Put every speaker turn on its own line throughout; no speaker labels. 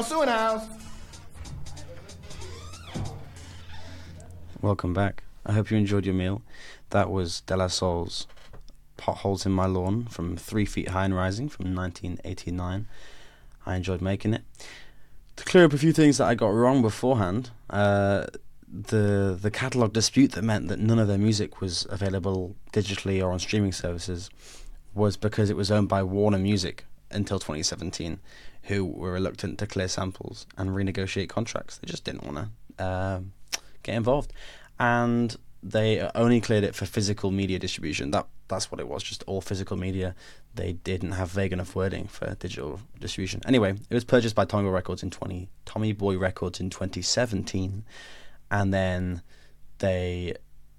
Sewer House. Welcome back. I hope you enjoyed your meal. That was De La Soul's Potholes in My Lawn from 3 Feet High and Rising from 1989. I enjoyed making it. To clear up a few things that I got wrong beforehand, the catalogue dispute that meant that none of their music was available digitally or on streaming services was because it was owned by Warner Music until 2017, who were reluctant to clear samples and renegotiate contracts. They just didn't want to get involved. And they only cleared it for physical media distribution. That's what it was, just all physical media. They didn't have vague enough wording for digital distribution. Anyway, it was purchased by Tommy Boy Records in 2017, and then they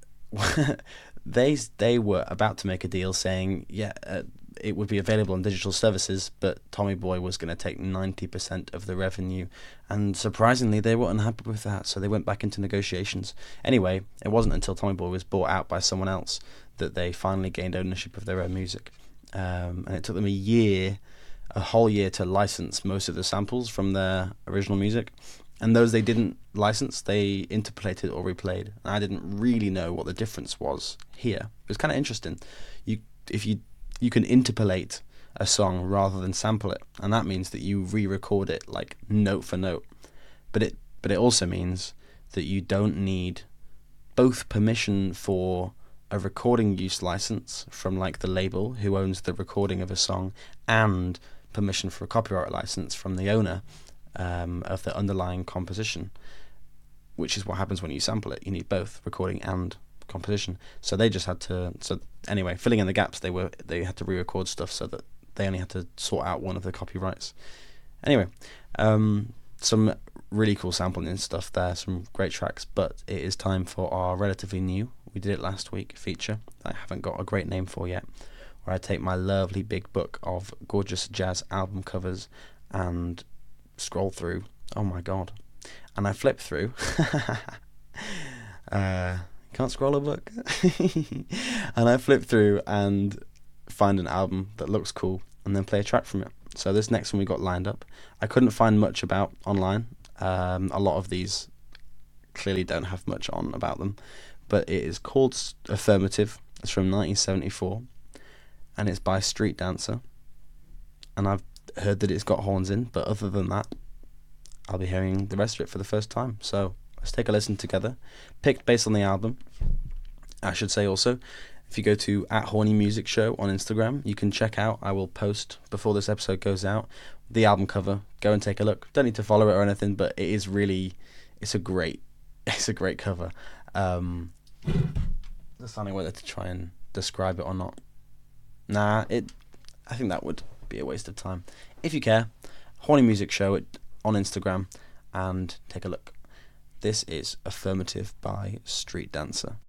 they were about to make a deal saying, it would be available on digital services, but Tommy Boy was going to take 90% of the revenue, and surprisingly they were unhappy with that, so they went back into negotiations. Anyway, it wasn't until Tommy Boy was bought out by someone else that they finally gained ownership of their own music, and it took them a whole year to license most of the samples from their original music, and those they didn't license, they interpolated or replayed, and I didn't really know what the difference was here. It was kind of interesting. You can interpolate a song rather than sample it, and that means that you re-record it like note for note. But it also means that you don't need both permission for a recording use license from like the label who owns the recording of a song, and permission for a copyright license from the owner of the underlying composition, which is what happens when you sample it. You need both recording and composition. So they just had to. So anyway, filling in the gaps, they had to re-record stuff so that they only had to sort out one of the copyrights. Anyway, some really cool sampling and stuff there, some great tracks. But it is time for our relatively new, we did it last week, feature that I haven't got a great name for yet, where I take my lovely big book of gorgeous jazz album covers and scroll through. Oh my god! And I flip through. Can't scroll a book. And I flip through and find an album that looks cool and then play a track from it. So this next one we got lined up, I couldn't find much about online. A lot of these clearly don't have much on about them, but it is called Affirmative. It's from 1974 and it's by Street Dancer, and I've heard that it's got horns in, but other than that I'll be hearing the rest of it for the first time. So let's take a listen together. Picked based on the album. I should say also, if you go to @HornyMusicShow on Instagram, you can check out, I will post before this episode goes out, the album cover. Go and take a look. Don't need to follow it or anything, but it is really, it's a great cover. Just don't know whether to try and describe it or not. I think that would be a waste of time. If you care, Horny Music Show on Instagram and take a look. This is Affirmative by Street Dancer.